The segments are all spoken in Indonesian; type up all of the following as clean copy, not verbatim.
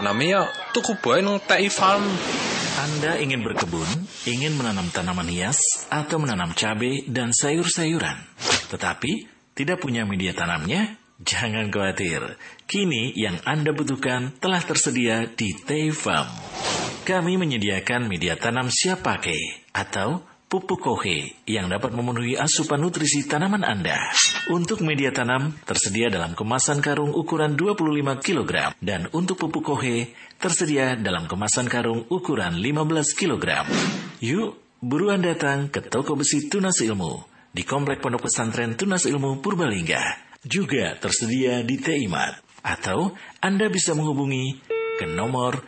namanya tuku bae nang TI Farm. Anda ingin berkebun, ingin menanam tanaman hias, atau menanam cabai dan sayur-sayuran, tetapi tidak punya media tanamnya? Jangan khawatir. Kini yang Anda butuhkan telah tersedia di TI Farm. Kami menyediakan media tanam siap pakai atau pupuk kohe yang dapat memenuhi asupan nutrisi tanaman Anda. Untuk media tanam tersedia dalam kemasan karung ukuran 25 kg dan untuk pupuk kohe tersedia dalam kemasan karung ukuran 15 kg. Yuk, buruan datang ke toko besi Tunas Ilmu di Komplek Pondok Pesantren Tunas Ilmu Purbalingga. Juga tersedia di TI Mart. Atau Anda bisa menghubungi ke nomor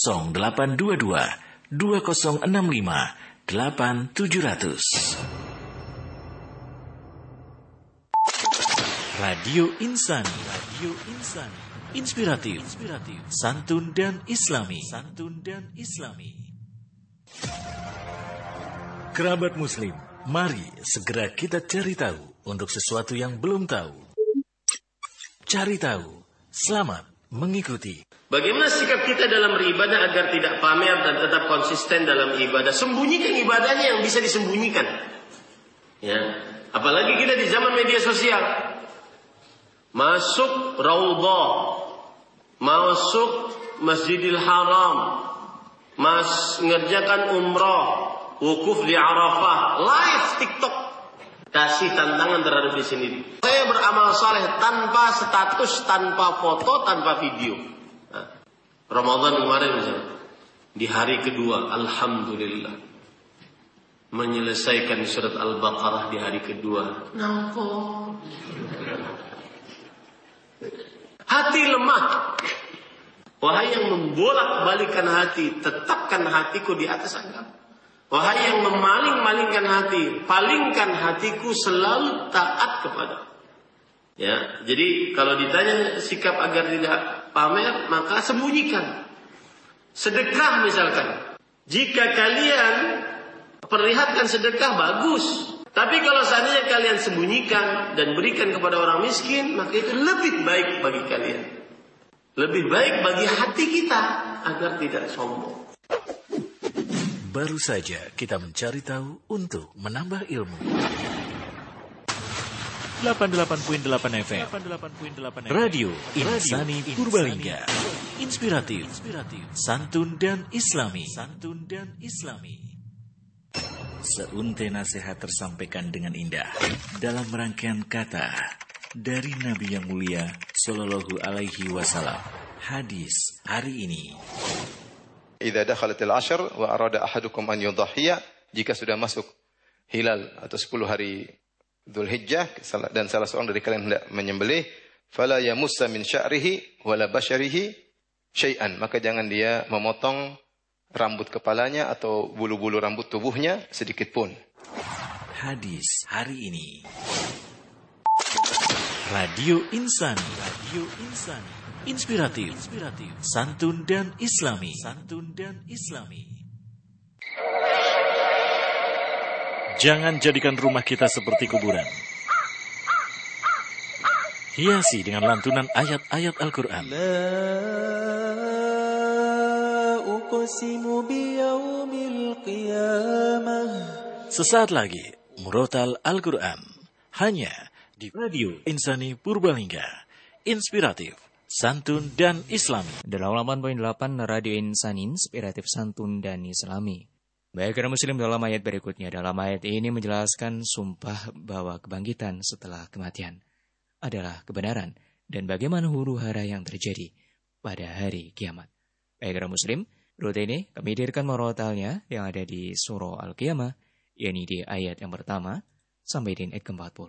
0822 2065 8700. Radio Insani. Inspiratif, santun dan islami. Kerabat Muslim, mari segera kita cari tahu untuk sesuatu yang belum tahu. Cari tahu, selamat mengikuti. Bagaimana sikap kita dalam beribadah agar tidak pamer dan tetap konsisten dalam ibadah? Sembunyikan ibadahnya yang bisa disembunyikan. Ya, apalagi kita di zaman media sosial. Masuk Raudhah, masuk Masjidil Haram, ngerjakan umrah, wukuf di Arafah, live TikTok. Kasih tantangan terhadap diri sendiri. Saya beramal saleh tanpa status, tanpa foto, tanpa video. Nah, Ramadan kemarin misalnya, di hari kedua, alhamdulillah, menyelesaikan surat Al-Baqarah di hari kedua. Nampol. Hati lemah. Wahai yang membolak-balikan hati, tetapkan hatiku di atas agama. Wahai yang memaling-malingkan hati, palingkan hatiku selalu taat kepada. Ya, jadi kalau ditanya sikap agar tidak pamer, maka sembunyikan. Sedekah misalkan. Jika kalian perlihatkan sedekah, bagus. Tapi kalau seandainya kalian sembunyikan dan berikan kepada orang miskin, maka itu lebih baik bagi kalian. Lebih baik bagi hati kita agar tidak sombong. Baru saja kita mencari tahu untuk menambah ilmu. 88.8 FM Radio Insani Purbalingga. Inspiratif, santun dan islami. Seuntai nasihat tersampaikan dengan indah dalam rangkaian kata dari Nabi yang mulia Sallallahu Alaihi Wasallam. Hadis hari ini. Idza dakhalatil ashr wa arada ahadukum an yudhhiya, jika sudah masuk hilal atau 10 hari Dzulhijjah dan salah seorang dari kalian hendak menyembelih, fala yamussa min sya'rihi wala basyarihi syai'an, maka jangan dia memotong rambut kepalanya atau bulu-bulu rambut tubuhnya sedikit pun. Hadis hari ini. Radio Insani. Inspiratif, santun dan islami. Jangan jadikan rumah kita seperti kuburan. Hiasi dengan lantunan ayat-ayat Al-Quran. Sesaat lagi, Murotal Al-Quran. Hanya di Radio Insani Purbalingga. Inspiratif, santun dan islami. 88.8 Radio Insani, inspiratif, santun dan islami. Baik, karena muslim, dalam ayat berikutnya. Dalam ayat ini menjelaskan sumpah bahwa kebangkitan setelah kematian adalah kebenaran dan bagaimana huru-hara yang terjadi pada hari kiamat. Baik, karena muslim, rute ini kami hadirkan murotalnya yang ada di surah Al-Qiyamah, yakni di ayat yang pertama sampai di ayat ke-40.